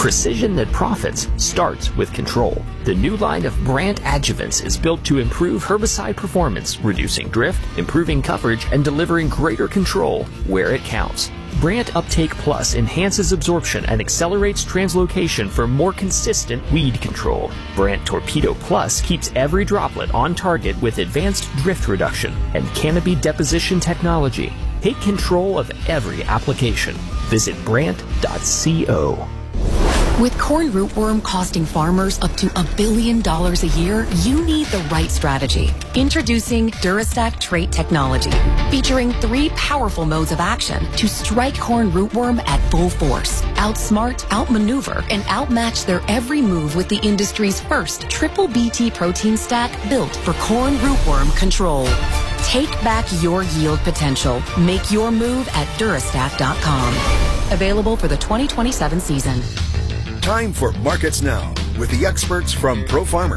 Precision that profits starts with control. The new line of Brandt adjuvants is built to improve herbicide performance, reducing drift, improving coverage, and delivering greater control where it counts. Brandt Uptake Plus enhances absorption and accelerates translocation for more consistent weed control. Brandt Torpedo Plus keeps every droplet on target with advanced drift reduction and canopy deposition technology. Take control of every application. Visit Brandt.co. With corn rootworm costing farmers up to $1 billion a year, you need the right strategy. Introducing Durastack trait technology, featuring 3 powerful modes of action to strike corn rootworm at full force. Outsmart, outmaneuver, and outmatch their every move with the industry's first triple BT protein stack built for corn rootworm control. Take back your yield potential. Make your move at Durastack.com. Available for the 2027 season. Time for Markets Now with the experts from Pro Farmer.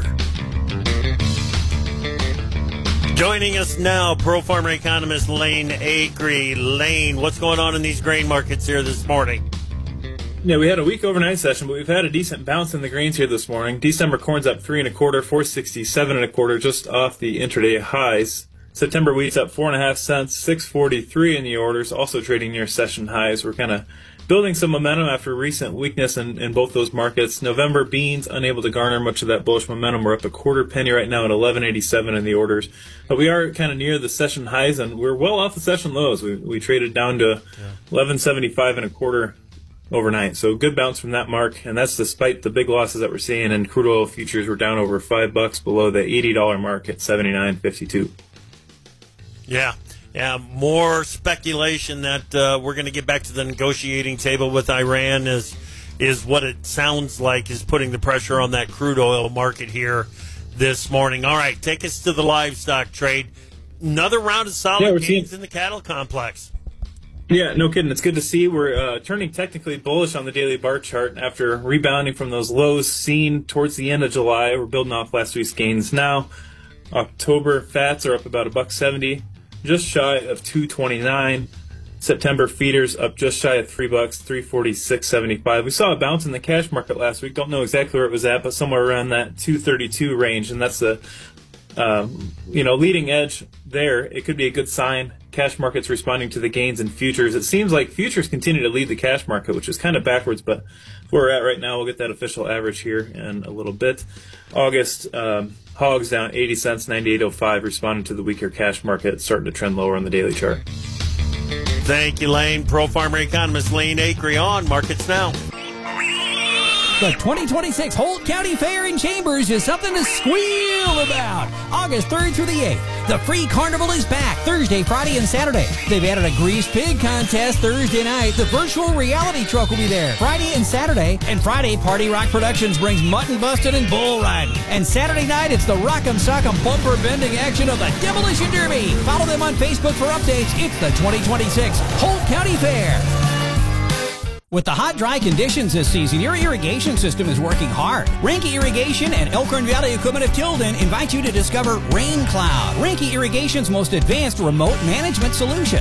Joining us now, Pro Farmer economist Lane Acree. Lane, what's going on in these grain markets here this morning? Yeah, we had a weak overnight session, but we've had a decent bounce in the grains here this morning. December corn's up 3 1/4, 467 1/4, just off the intraday highs. September wheat's up 4.5 cents, 643 in the orders, also trading near session highs. We're kind of building some momentum after recent weakness in both those markets. November beans unable to garner much of that bullish momentum. We're up a quarter penny right now at 11.87 in the orders, but we are kind of near the session highs, and we're well off the session lows. We traded down to 11.75 1/4 overnight, so good bounce from that mark, and that's despite the big losses that we're seeing. And crude oil futures were down over $5 below the $80 mark at 79.52. Yeah, more speculation that we're going to get back to the negotiating table with Iran is what it sounds like is putting the pressure on that crude oil market here this morning. All right, take us to the livestock trade. Another round of solid gains in the cattle complex. Yeah, no kidding. It's good to see. We're turning technically bullish on the daily bar chart after rebounding from those lows seen towards the end of July. We're building off last week's gains now. October fats are up about $1.70. Just shy of 229. September feeders up just shy of $3, 346.75. We saw a bounce in the cash market last week. Don't know exactly where it was at, but somewhere around that 232 range, and that's the leading edge there. It could be a good sign. Cash market's responding to the gains in futures. It seems like futures continue to lead the cash market, which is kind of backwards, but where we're at right now, we'll get that official average here in a little bit. August hogs down 80 cents, 98.05, responding to the weaker cash market, starting to trend lower on the daily chart. Thank you, Lane. Pro Farmer economist Lane Acree on Markets Now. The 2026 Holt County Fair in Chambers is something to squeal about. August 3rd through the 8th. The free carnival is back Thursday, Friday, and Saturday. They've added a greased pig contest Thursday night. The virtual reality truck will be there Friday and Saturday. And Friday, Party Rock Productions brings mutton busting and bull riding. And Saturday night, it's the Rock'em Sock'em bumper bending action of the Demolition Derby. Follow them on Facebook for updates. It's the 2026 Holt County Fair. With the hot, dry conditions this season, your irrigation system is working hard. Ranke Irrigation and Elkhorn Valley Equipment of Tilden invite you to discover Rain Cloud, Ranke Irrigation's most advanced remote management solution.